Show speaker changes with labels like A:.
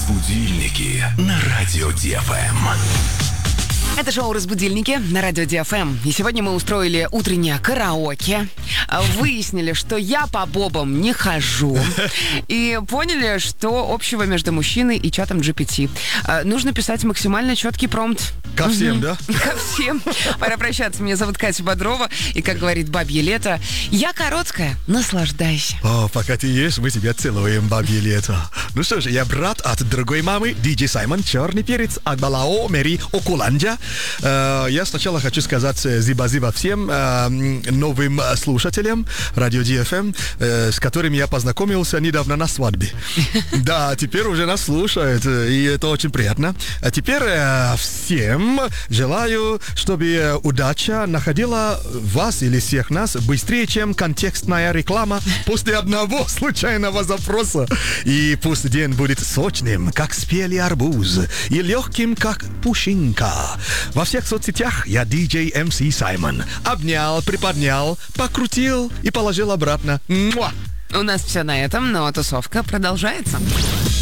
A: Разбудильники на радио ДФМ.
B: Это шоу «Разбудильники» на радио ДФМ. И сегодня мы устроили утреннее караоке. Выяснили, что я по бобам не хожу. И поняли, что общего между мужчиной и чатом GPT. Нужно писать максимально четкий промпт.
C: Ко всем, да?
B: Ко всем. Пора прощаться. Меня зовут Катя Бодрова. И, как говорит бабье лето, я короткая, наслаждайся.
C: О, пока ты ешь, мы тебя целуем, бабье лето. Ну что же, я брат от другой мамы, диджей Саймон, черный перец, Акбалао, Мэри, Окуланджа. Я сначала хочу сказать зиба-зиба всем новым слушателям радио DFM, с которыми я познакомился недавно на свадьбе. Да, теперь уже нас слушают, и это очень приятно. А теперь всем желаю, чтобы удача находила вас или всех нас быстрее, чем контекстная реклама после одного случайного запроса. И пусть день будет сочным, как спелый арбуз, и легким, как пушинка. Во всех соцсетях я диджей МС Саймон. Обнял, приподнял, покрутил и положил обратно. Муа!
B: У нас все на этом, но тусовка продолжается.